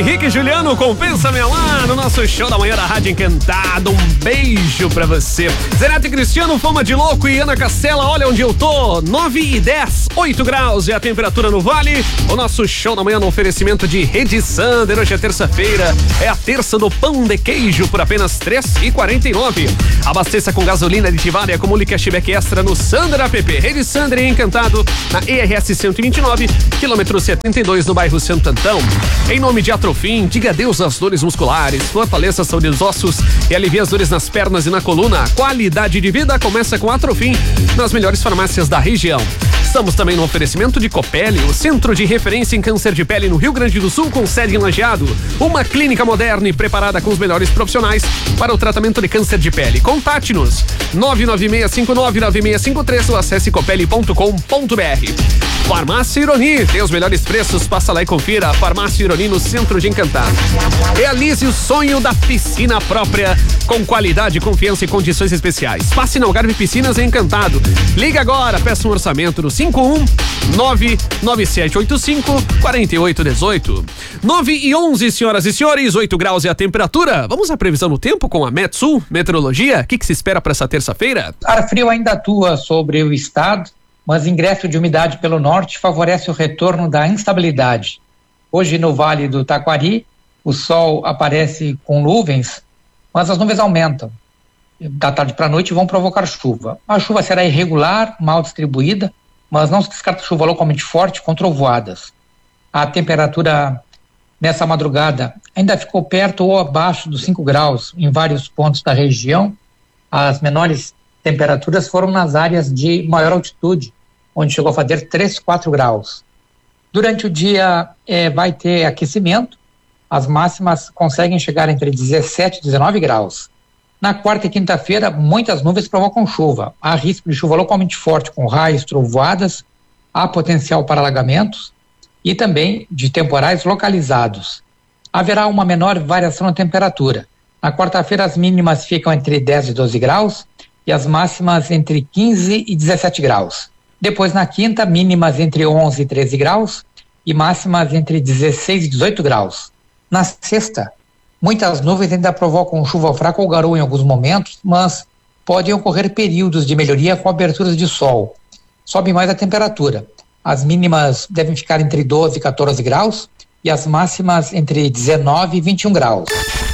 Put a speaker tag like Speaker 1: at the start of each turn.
Speaker 1: Henrique e Juliano, Compensa-me Amar, no nosso show da manhã da Rádio Encantado. Um beijo pra você. Zenato e Cristiano, Fama de Louco e Ana Castela, olha onde eu tô. 9:10, 8 graus é a temperatura no Vale. O nosso show da manhã no oferecimento de Rede Sander. Hoje é terça-feira, é a terça do pão de queijo por apenas R$3,49. Abasteça com gasolina aditivada e acumule cashback extra no Sander app. Rede Sander em Encantado, na ERS 129, quilômetro 72, no bairro Santo Antão. Em nome de Atrofim, diga adeus às dores musculares, fortaleça a saúde dos ossos e alivia as dores nas pernas e na coluna. Qualidade de vida começa com Atrofim, nas melhores farmácias da região. Estamos também no oferecimento de Copele, o centro de referência em câncer de pele no Rio Grande do Sul, com sede em Lajeado. Uma clínica moderna e preparada com os melhores profissionais para o tratamento de câncer de pele. Contate-nos 996599653 ou acesse copele.com.br. Farmácia Ironi, tem os melhores preços, passa lá e confira. A Farmácia Ironi no centro de Encantado. Realize o sonho da piscina própria com qualidade, confiança e condições especiais. Passe na Algarve Piscinas em Encantado. Liga agora, peça um orçamento no 51997854818. 9:11, senhoras e senhores, 8 graus é a temperatura. Vamos à previsão do tempo com a Metsul Meteorologia. O que se espera para essa terça-feira?
Speaker 2: Ar frio ainda atua sobre o estado, mas ingresso de umidade pelo norte favorece o retorno da instabilidade. Hoje no Vale do Taquari, o sol aparece com nuvens, mas as nuvens aumentam. Da tarde para a noite vão provocar chuva. A chuva será irregular, mal distribuída, mas não se descarta chuva localmente forte com trovoadas. A temperatura nessa madrugada ainda ficou perto ou abaixo dos 5 graus em vários pontos da região. As menores temperaturas foram nas áreas de maior altitude, onde chegou a fazer 3, 4 graus. Durante o dia vai ter aquecimento, as máximas conseguem chegar entre 17 e 19 graus. Na quarta e quinta-feira, muitas nuvens provocam chuva. Há risco de chuva localmente forte com raios, trovoadas, há potencial para alagamentos e também de temporais localizados. Haverá uma menor variação na temperatura. Na quarta-feira, as mínimas ficam entre 10 e 12 graus e as máximas entre 15 e 17 graus. Depois, na quinta, mínimas entre 11 e 13 graus e máximas entre 16 e 18 graus. Na sexta, muitas nuvens ainda provocam chuva fraca ou garoa em alguns momentos, mas podem ocorrer períodos de melhoria com aberturas de sol. Sobe mais a temperatura. As mínimas devem ficar entre 12 e 14 graus e as máximas entre 19 e 21 graus.